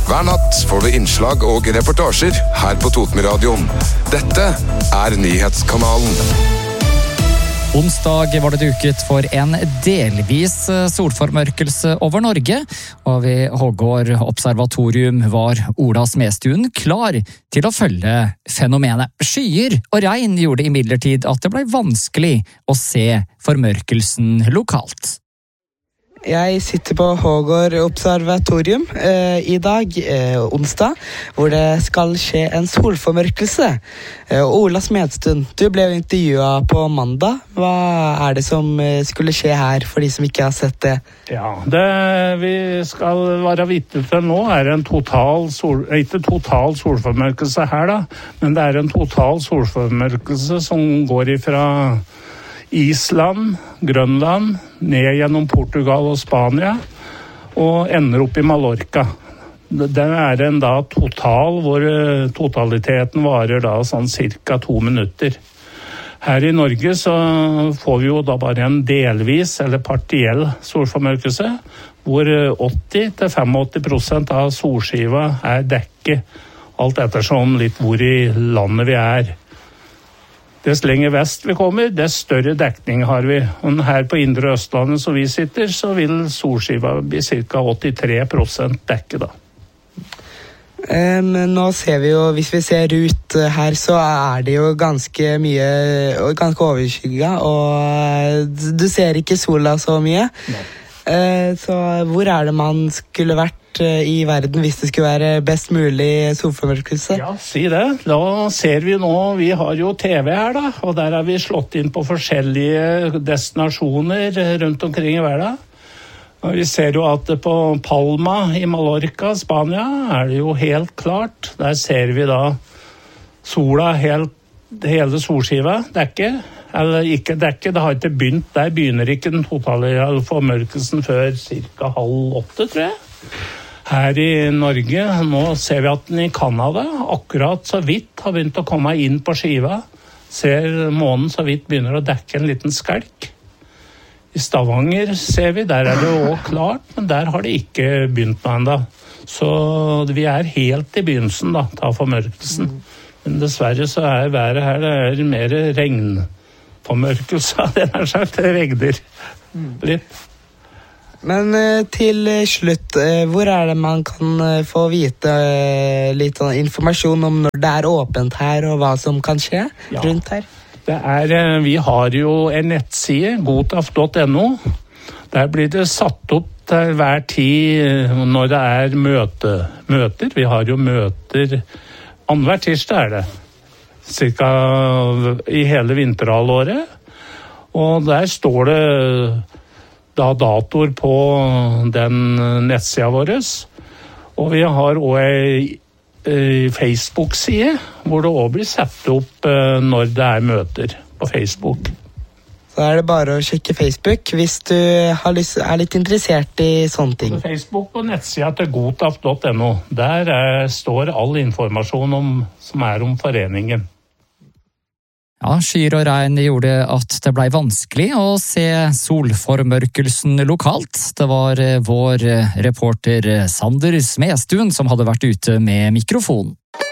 Hver natt får du innslag og reportasjer her på Totenradioen. Dette nyhetskanalen. Onsdag var det duket for en delvis solformørkelse over Norge, og ved Hågård observatorium var Ola Smestuen klar til å følge fenomenet. Skyer og regn gjorde imidlertid at det ble vanskelig å se formørkelsen lokalt. Jeg sitter på Hågård observatorium i dag, onsdag, hvor det skal skje en solformørkelse. Ola Smedstuen, du ble jo intervjuet på mandag. Hva det som skulle skje her for de som ikke har sett det? Ja, det vi skal være vitne til nå en ikke total solformørkelse her da, men det en total solformørkelse som går ifra Island, Grønland, ned gjennom Portugal og Spania, og ender opp i Mallorca. Den en da total, hvor totaliteten varer da sånn cirka 2 minutter. Her i Norge så får vi jo da bare en delvis eller partiell solformørkelse, hvor 80-85% av solskiva dekket, alt ettersom litt hvor i landet vi Dess lenger vest vi kommer, dess større dekning har vi. Og her på Indre Østlandet som vi sitter, så vil solskiva bli ca. 83% dekket da. Nå ser vi jo, hvis vi ser ut her, så det jo ganske mye, ganske overskygget, og du ser ikke sola så mye. Så hvor det man skulle vært i verden hvis det skulle være best mulig solformørkelse? Ja, si det. Da ser vi nå, vi har jo TV her da, og der har vi slått inn på forskjellige destinasjoner rundt omkring i verden. Og vi ser jo at på Palma i Mallorca, Spania, det jo helt klart. Der ser vi da sola hele solskiva, dekket. Eller ikke dekket, det har ikke begynt. Der begynner ikke den totale formørkelsen før ca. 7:30, tror jeg. Her i Norge, nå ser vi at den i Kanada akkurat så vidt har begynt å komme inn på skiva. Ser månen så vidt begynner å dekke en liten skelk. I Stavanger ser vi, der det jo også klart, men der har det ikke begynt noe enda. Så vi helt i begynnelsen da, av formørkelsen. Men dessverre så været her, det mer regnformørkelse, det sagt, det regner litt. Men til slutt, hvor det man kan få vite litt informasjon om når det åpent her, og hva som kan skje rundt her? Vi har jo en nettside, godtaft.no. Der blir det satt opp til hver tid når det møter. Vi har jo møter annenhver tirsdag det. Cirka i hele vinterhalvåret. Og der står det da datoer på den nettsida vår. Og vi har også en Facebook-side, hvor det også blir satt opp når det møter på Facebook. Så det bare å sjekke Facebook hvis du litt interessert i sånne ting. Facebook og nettsida til godtaft.no. Der står all informasjon som om foreningen. Ja, skyer og regn gjorde at det ble vanskelig å se solformørkelsen lokalt. Det var vår reporter Sander Smestuen som hadde vært ute med mikrofonen.